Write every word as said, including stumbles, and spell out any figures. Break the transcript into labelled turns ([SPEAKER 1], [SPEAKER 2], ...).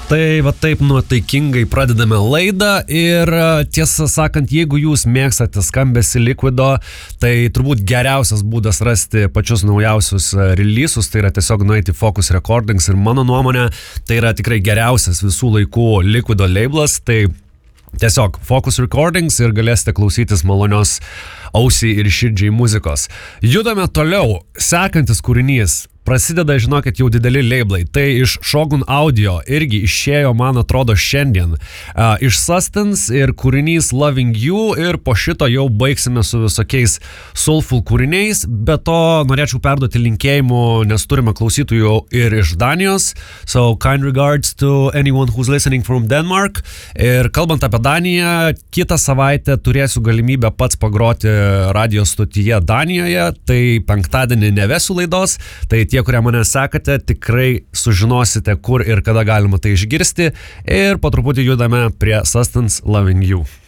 [SPEAKER 1] Tai va taip nuotaikingai pradedame laidą ir tiesą sakant, jeigu jūs mėgstate skambesį Liquido, tai turbūt geriausias būdas rasti pačius naujausius releasus, tai yra tiesiog nueiti Focus Recordings ir mano nuomonė, tai yra tikrai geriausias visų laikų Liquido labelas, tai tiesiog Focus Recordings ir galėsite klausytis malonios ausiai ir širdžiai muzikos. Judame toliau, sekantis kūrinys. Prasideda, žinokit, jau dideli labelai. Tai iš Shogun Audio irgi išėjo, man atrodo, šiandien. Uh, iš Sustenance ir kūrinys Loving You ir po šito jau baigsime su visokiais soulful kūriniais. Be to, norėčiau perduoti linkėjimų, nes turime klausytojų ir iš Danijos. So, kind regards to anyone who's listening from Denmark. Ir kalbant apie Daniją, kitą savaitę turėsiu galimybę pats pagroti radio stotyje Danijoje. Tai penktadienį nevesiu laidos. Tai tie, kurie mane sekate, tikrai sužinosite, kur ir kada galima tai išgirsti. Ir po truputį judame prie Sustenance Loving You.